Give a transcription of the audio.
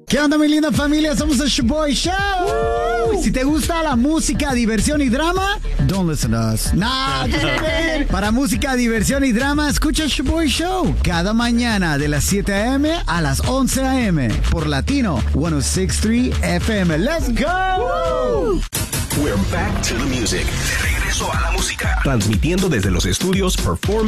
¿Qué onda, mi linda familia? Somos el Shoboy Show. Si te gusta la música, diversión y drama, don't listen to us. Para música, diversión y drama, escucha el Shoboy Show cada mañana de las 7 a.m. a las 11 a.m. por Latino 106.3 FM. ¡Let's go! We're back to the music. De regreso a la música. Transmitiendo desde los estudios Performance